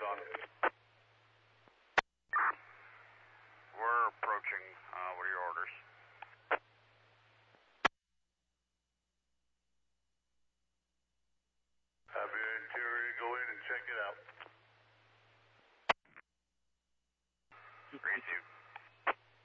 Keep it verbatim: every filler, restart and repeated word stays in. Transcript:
on. We're approaching. Uh, what are your orders? Have your interior go in and check it out. Received.